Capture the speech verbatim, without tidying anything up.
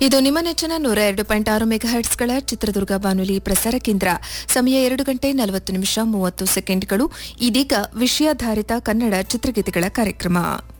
ಇದು ನಿಮ್ಮ ನೆಚ್ಚಿನ ನೂರ ಎರಡು ಪಾಯಿಂಟ್ ಆರು ಮೆಗಾಹರ್ಟ್ಸ್ಗಳ ಚಿತ್ರದುರ್ಗ ಬಾನುಲಿ ಪ್ರಸಾರ ಕೇಂದ್ರ. ಸಮಯ ಎರಡು ಗಂಟೆ ನಲವತ್ತು ನಿಮಿಷ ಮೂವತ್ತು ಸೆಕೆಂಡ್ಗಳು. ಇದೀಗ ವಿಷಯಾಧಾರಿತ ಕನ್ನಡ ಚಿತ್ರಗೀತೆಗಳ ಕಾರ್ಯಕ್ರಮ.